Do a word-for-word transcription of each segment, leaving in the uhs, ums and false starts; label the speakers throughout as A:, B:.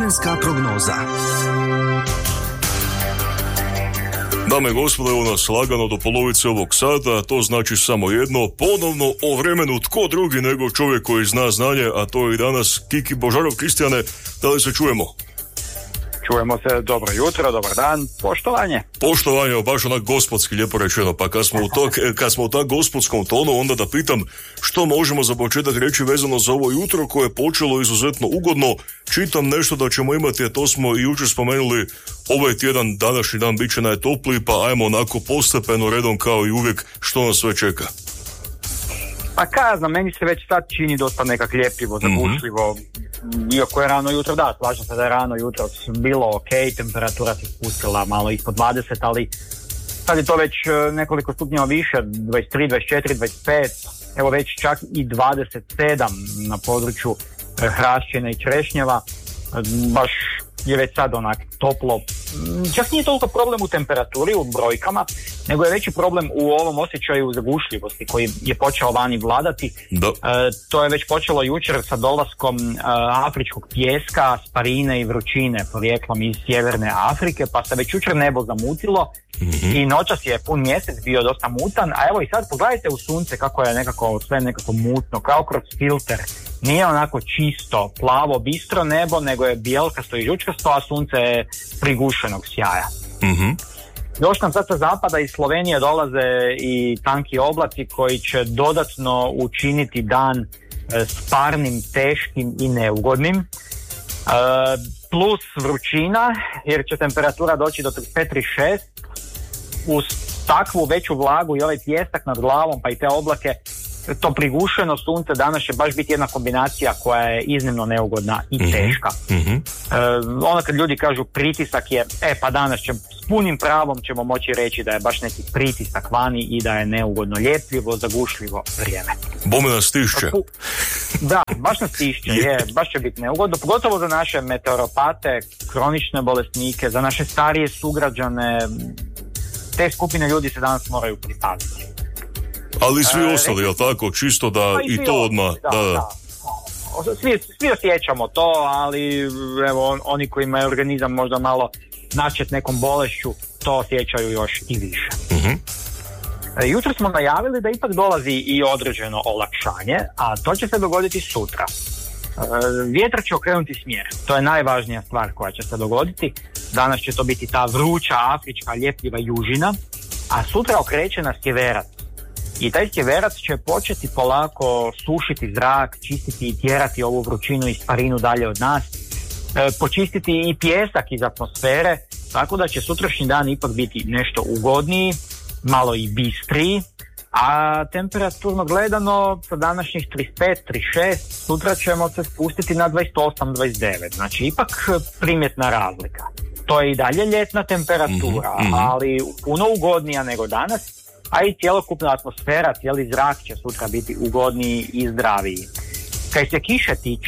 A: Vremenska prognoza.
B: Dame i gospodo, evo nas lagano do polovice ovog sata, to znači samo jedno, ponovno o vremenu, tko drugi nego čovjek koji zna znanje, a to je i danas Kiki Božarov. Kristijane, da li se čujemo?
C: Čujemo se, dobro jutro, dobar dan, poštovanje.
B: Poštovanje, baš onak gospodski, lijepo rečeno, pa kad smo u, to, kad smo u tak gospodskom tonu, onda da pitam što možemo za početak reći vezano za ovo jutro koje je počelo izuzetno ugodno. Čitam nešto da ćemo imati, a to smo i jučer spomenuli, ovaj tjedan, današnji dan bit će najtopliji, pa ajmo onako postepeno redom kao i uvijek, što nas sve čeka.
C: Pa kazam, meni se već sad čini dosta nekak ljepljivo, zagušljivo, mm-hmm. iako je rano jutro, da, slažem se da je rano jutro bilo ok, temperatura se spustila malo ispod dvadeset, ali sad je to već nekoliko stupnjeva više, dvadeset tri, dvadeset četiri, dvadeset pet, evo već čak i dvadeset sedam na području Hrašćina i Črešnjeva, baš je već sad onak toplo. Čak nije toliko problem u temperaturi, u brojkama, nego je veći problem u ovom osjećaju zagušljivosti koji je počeo vani vladati. E, to je već počelo jučer sa dolaskom e, afričkog pijeska, sparine i vrućine porijeklom iz sjeverne Afrike, pa se već jučer nebo zamutilo mm-hmm. i noćas je pun mjesec bio dosta mutan, a evo i sad pogledajte u sunce kako je nekako sve nekako mutno, kao kroz filter. Nije onako čisto, plavo, bistro nebo, nego je bijelkasto i žučkasto, a sunce je prigušenog sjaja. Mm-hmm. Još nam sad sa zapada iz Slovenije dolaze i tanki oblaci koji će dodatno učiniti dan s parnim, teškim i neugodnim. E, plus vrućina, jer će temperatura doći do trideset pet trideset šest. Uz takvu veću vlagu i ovaj pijesak nad glavom, pa i te oblake, to prigušeno sunce danas će baš biti jedna kombinacija koja je iznimno neugodna i mm-hmm. teška. Mm-hmm. E, onda kad ljudi kažu pritisak je, e pa danas će, s punim pravom ćemo moći reći da je baš neki pritisak vani i da je neugodno, ljepljivo, zagušljivo vrijeme.
B: Bome nas stišće.
C: Da, baš nas stišće, je, baš će biti neugodno, pogotovo za naše meteoropate, kronične bolesnike, za naše starije sugrađane, te skupine ljudi se danas moraju pripaziti.
B: Ali svi e, ostali, jel tako, čisto da i, i to odmah, da, da. da.
C: Svi, svi osjećamo to, ali evo, oni koji imaju organizam možda malo načet nekom bolešću, to osjećaju još i više. Mm-hmm. E, jutro smo najavili da ipak dolazi i određeno olakšanje, a to će se dogoditi sutra. E, vjetar će okrenuti smjer, to je najvažnija stvar koja će se dogoditi. Danas će to biti ta vruća, afrička, ljepljiva južina, a sutra okreće na sjeverac. I taj sjeverac će početi polako sušiti zrak, čistiti i tjerati ovu vrućinu i sparinu dalje od nas, e, počistiti i pijesak iz atmosfere, tako da će sutrašnji dan ipak biti nešto ugodniji, malo i bistriji, a temperaturno gledano sa današnjih trideset pet trideset šest sutra ćemo se spustiti na dvadeset osam dvadeset devet, znači ipak primjetna razlika. To je i dalje ljetna temperatura, mm-hmm. ali puno ugodnija nego danas, a i cjelokupna atmosfera, cijeli zrak će sutra biti ugodniji i zdraviji. Kad se kiše tiče,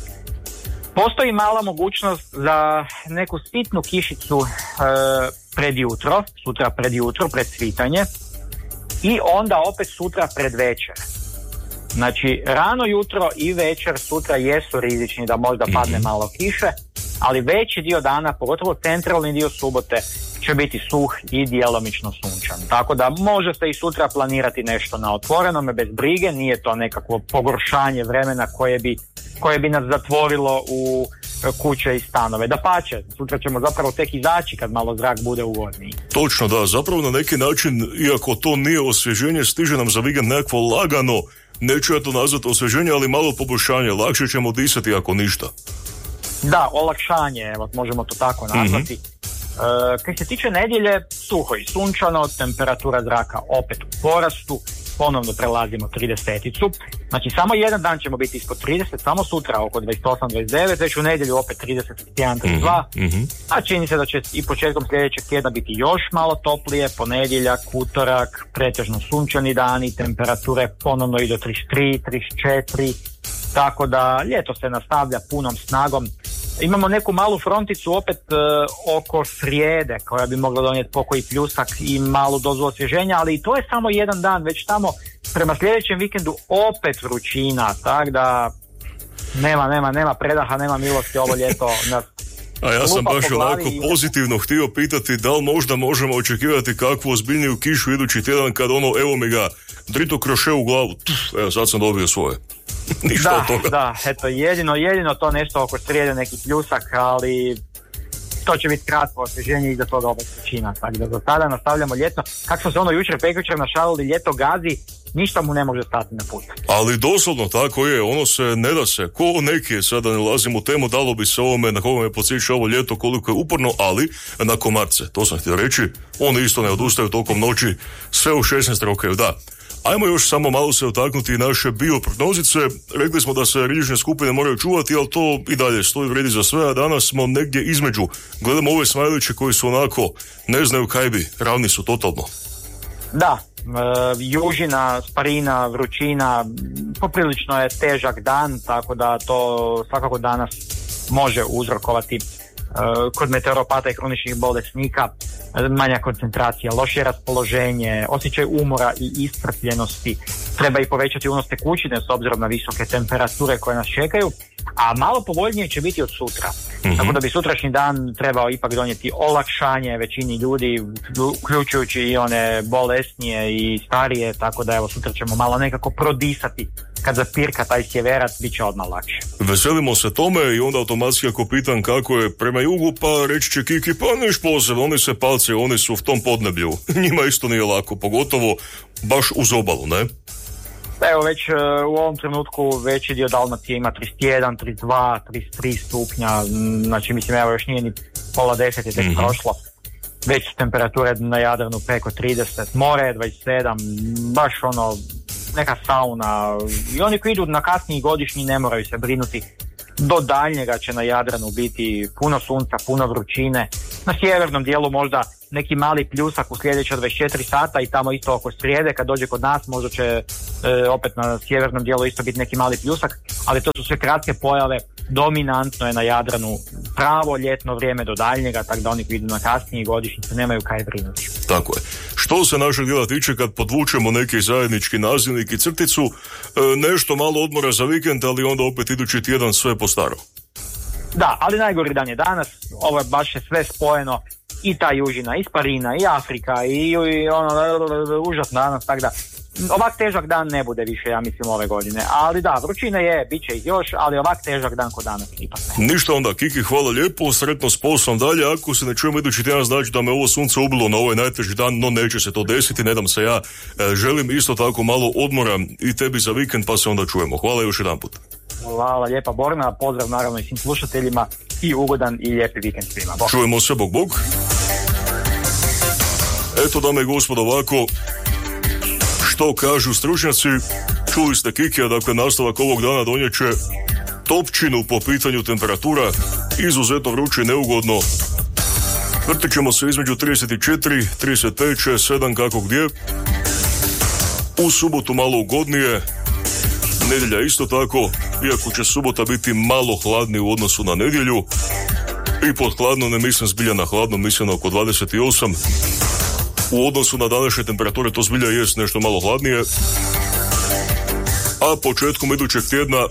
C: postoji mala mogućnost za neku sitnu kišicu e, pred jutro, sutra pred jutro, pred svitanje, i onda opet sutra pred večer. Znači, rano jutro i večer sutra jesu rizični da možda padne malo kiše, ali veći dio dana, pogotovo centralni dio subote, će biti suh i djelomično sunčan. Tako da može se i sutra planirati nešto na otvorenome bez brige, nije to nekakvo pogoršanje vremena koje bi, koje bi nas zatvorilo u kuće i stanove. Dapače, sutra ćemo zapravo tek izaći kad malo zrak bude ugodniji.
B: Točno, da, zapravo na neki način, iako to nije osvježenje, stiže nam za vikend nekako lagano, neću ja to nazvati osvježenje, ali malo poboljšanje, lakše ćemo disati ako ništa.
C: Da, olakšanje, evo, možemo to tako nazvati. Mm-hmm. E, kad se tiče nedjelje, suho i sunčano, temperatura zraka opet u porastu, ponovno prelazimo trideseticu, znači samo jedan dan ćemo biti ispod trideset, samo sutra oko dvadeset osam dvadeset devet, već u nedjelju opet trideset jedan trideset dva, mm-hmm. a čini se da će i početkom sljedećeg tjedna biti još malo toplije, ponedjeljak, utorak, pretežno sunčani dani, temperature ponovno i do trideset tri trideset četiri, tako da ljeto se nastavlja punom snagom. Imamo neku malu fronticu opet e, oko srijede koja bi mogla donijeti pokoji pljusak i malu dozu osvježenja, ali i to je samo jedan dan, već tamo prema sljedećem vikendu opet vrućina, tako da nema, nema, nema predaha, nema milosti, ovo ljeto nas
B: A ja sam baš onako pozitivno htio pitati da li možda možemo očekivati kakvu ozbiljniju kišu idući tjedan kad ono, evo mi ga, drito kroše u glavu, tuf, evo sad sam dobio svoje. Ništa
C: da,
B: od toga.
C: Da, eto, jedino, jedino to nešto oko srijede, neki pljusak, ali to će biti kratko osvježenje i za toga opet većina. Tako da do tada nastavljamo ljeto. Kako smo se ono jučer prekjučer našalili, ljeto gazi, ništa mu ne može stati na put.
B: Ali doslovno tako je, ono se ne da se, ko neki je, sada ne ulazim u temu, dalo bi se ovome, na koga me podsjeća ovo ljeto koliko je uporno, ali na komarce, to sam htio reći, oni isto ne odustaju tokom noći, sve u šesnaest rokaju, da. Ajmo još samo malo se otaknuti naše bioprognozice. Rekli smo da se rizične skupine moraju čuvati, ali to i dalje stoji, vredi za sve, a danas smo negdje između. Gledamo ove smajliće koji su onako, ne znaju kaj bi, ravni su totalno.
C: Da, e, južina, sparina, vrućina, poprilično je težak dan, tako da to svakako danas može uzrokovati kod meteoropata i kroničnih bolesnika manja koncentracija, lošije raspoloženje, osjećaj umora i iscrpljenosti. Treba i povećati unos tekućine s obzirom na visoke temperature koje nas čekaju, a malo povoljnije će biti od sutra. Mm-hmm. Tako da bi sutrašnji dan trebao ipak donijeti olakšanje većini ljudi, uključujući i one bolesnije i starije, tako da evo sutra ćemo malo nekako prodisati. Kad zapirka taj sjeverac, bit će odmah lakše.
B: Veselimo se tome i onda automatski ako pitam kako je prema jugu, pa reći će Kiki, pa niš posebno, oni se palce, oni su u tom podneblju. Njima isto nije lako, pogotovo baš uz obalu, ne?
C: Evo već uh, u ovom trenutku veći dio Dalmacije ima trideset jedan, trideset dva, trideset tri stupnja, znači mislim evo još nije ni pola deset je tek mm-hmm. prošlo. Već temperature na Jadranu preko trideset, more je dvadeset sedam, baš ono neka sauna i oni koji idu na kasniji godišnji ne moraju se brinuti. Do daljnjega će na Jadranu biti puno sunca, puno vrućine. Na sjevernom dijelu možda neki mali pljusak u sljedeća dvadeset četiri sata i tamo isto oko srijede kad dođe kod nas možda će e, opet na sjevernom dijelu isto biti neki mali pljusak, ali to su sve kratke pojave, dominantno je na Jadranu pravo ljetno vrijeme do daljnjega, tako da oni koji idu na kasnije godišnjice nemaju kaj brinuti.
B: Tako je. Što se našeg dijela tiče, kad podvučemo neki zajednički nazivnik i crticu, e, nešto malo odmora za vikend, ali onda opet idući tjedan sve po staro.
C: Da, ali najgori dan je danas, ovo je baš je sve spojeno, i ta južina, i sparina, i Afrika, i, i ono, užasno danas, tako da ovak težak dan ne bude više, ja mislim, ove godine. Ali da, vrućine je, bit će ih još, ali ovak težak dan kod danas ipak ne.
B: Ništa onda, Kiki, hvala lijepo, sretno s poslom dalje. Ako se ne čujemo idući tjedan, znači da me ovo sunce ubilo na ovaj najteži dan, no neće se to desiti, ne dam se ja. E, želim isto tako malo odmora i tebi za vikend, pa se onda čujemo. Hvala još jedan put.
C: Hvala lijepa Borna, pozdrav naravno i svim slušateljima i ugodan i lijepi vikend svima. Bog.
B: Čujemo se, bog bog. Eto, dame i gospodo, ovako što kažu stručnjaci, čuli ste Kikija, dakle nastavak ovog dana donijet će topčinu po pitanju temperatura, izuzetno vruće i neugodno. Vrtit ćemo se između trideset četiri, trideset pet, sedam kako gdje. U subotu malo ugodnije, nedjelja isto tako, iako će subota biti malo hladnije u odnosu na nedjelju. I pod hladno ne mislim zbilja na hladno, mislim na oko dvadeset osam. U odnosu na današnje temperature to zbilja jest nešto malo hladnije. A početkom idućeg tjedna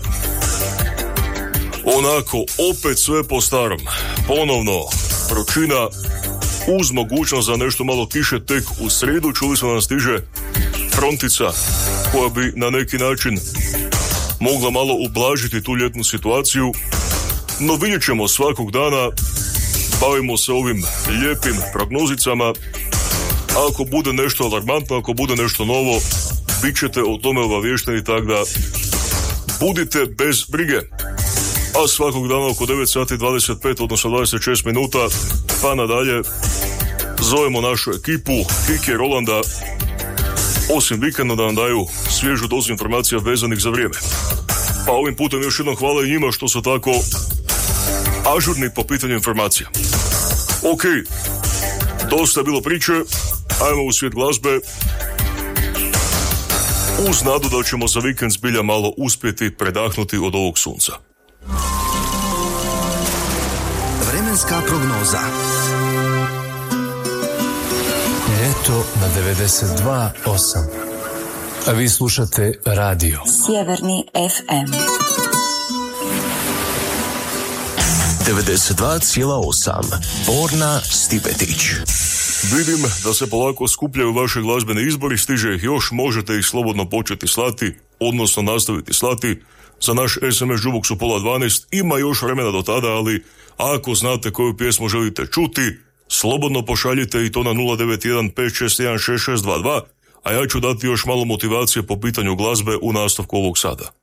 B: onako opet sve po starom. Ponovno vrućina uz mogućnost za nešto malo kiše tek u srijedu. Čuli smo da nam stiže frontica koja bi na neki način mogla malo ublažiti tu ljetnu situaciju. No vidjet ćemo svakog dana, bavimo se ovim lijepim prognozicama. Ako bude nešto alarmantno, ako bude nešto novo, bit ćete o tome obavješteni, tako da budite bez brige. A svakog dana oko devet sati dvadeset pet, odnosno dvadeset šest minuta, pa nadalje zovemo našu ekipu Kiki i Rolanda, osim vikenda da nam daju svježu dozu informacija vezanih za vrijeme. Pa ovim putem još jednom hvala i njima što su tako ažurni po pitanju informacija. Ok, dosta je bilo priče, ajmo u svijet glazbe, uz nadu da ćemo za vikend zbilja malo uspjeti predahnuti od ovog sunca.
A: Vremenska prognoza.
D: Ljeto na devedeset dva osam. A vi slušate radio
E: Sjeverni ef em.
A: devedeset dva zarez osam. Borna Stipetić.
B: Vidim da se polako skupljaju vaše glazbene izbori, stiže ih još, možete ih slobodno početi slati, odnosno nastaviti slati. Za naš es em es džubok su pola dvanaest, ima još vremena do tada, ali ako znate koju pjesmu želite čuti, slobodno pošaljite i to na nula devet jedan pet šest jedan šest šest dva dva, a ja ću dati još malo motivacije po pitanju glazbe u nastavku ovog sada.